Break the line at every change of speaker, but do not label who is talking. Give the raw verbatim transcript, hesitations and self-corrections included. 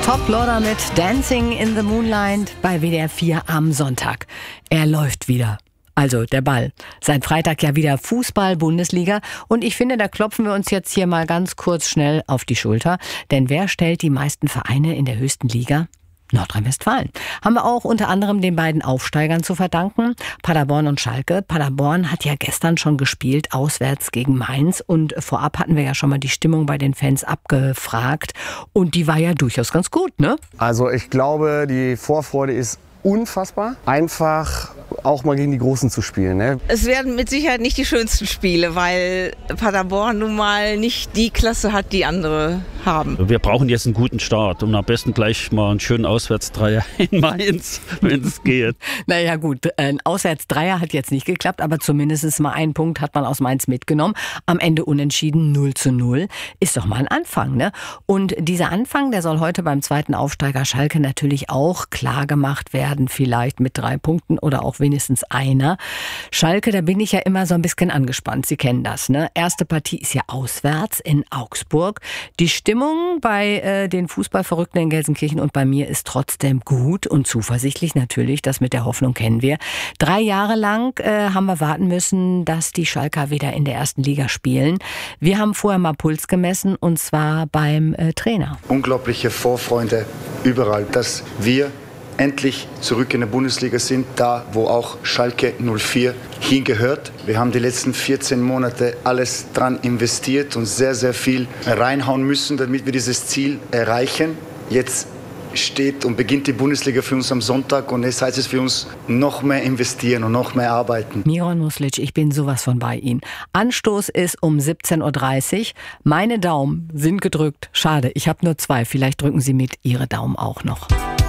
Top Loader mit Dancing in the Moonlight bei W D R vier am Sonntag. Er läuft wieder. Also der Ball. Seit Freitag ja wieder Fußball-Bundesliga. Und ich finde, da klopfen wir uns jetzt hier mal ganz kurz schnell auf die Schulter. Denn wer stellt die meisten Vereine in der höchsten Liga? Nordrhein-Westfalen. Haben wir auch unter anderem den beiden Aufsteigern zu verdanken, Paderborn und Schalke. Paderborn hat ja gestern schon gespielt, auswärts gegen Mainz. Und vorab hatten wir ja schon mal die Stimmung bei den Fans abgefragt. Und die war ja durchaus ganz gut, ne?
Also ich glaube, die Vorfreude ist unfassbar. Einfach auch mal gegen die Großen zu spielen. Ne?
Es werden mit Sicherheit nicht die schönsten Spiele, weil Paderborn nun mal nicht die Klasse hat, die andere haben.
Wir brauchen jetzt einen guten Start und am besten gleich mal einen schönen Auswärtsdreier in Mainz, wenn es geht.
Naja gut, ein Auswärtsdreier hat jetzt nicht geklappt, aber zumindest mal einen Punkt hat man aus Mainz mitgenommen. Am Ende unentschieden null zu null. Ist doch mal ein Anfang, ne? Und dieser Anfang, der soll heute beim zweiten Aufsteiger Schalke natürlich auch klar gemacht werden, vielleicht mit drei Punkten oder auch wenigstens einer. Schalke, da bin ich ja immer so ein bisschen angespannt. Sie kennen das, ne? Erste Partie ist ja auswärts in Augsburg. Die Stimmung bei äh, den Fußballverrückten in Gelsenkirchen und bei mir ist trotzdem gut und zuversichtlich natürlich. Das mit der Hoffnung kennen wir. Drei Jahre lang äh, haben wir warten müssen, dass die Schalker wieder in der ersten Liga spielen. Wir haben vorher mal Puls gemessen und zwar beim äh, Trainer.
Unglaubliche Vorfreude überall, dass wir endlich zurück in der Bundesliga sind, da wo auch Schalke null vier hingehört. Wir haben die letzten vierzehn Monate alles dran investiert und sehr, sehr viel reinhauen müssen, damit wir dieses Ziel erreichen. Jetzt steht und beginnt die Bundesliga für uns am Sonntag und es heißt es für uns noch mehr investieren und noch mehr arbeiten.
Miron Muslic, ich bin sowas von bei Ihnen. Anstoß ist um siebzehn Uhr dreißig. Meine Daumen sind gedrückt. Schade, ich habe nur zwei. Vielleicht drücken Sie mit Ihre Daumen auch noch.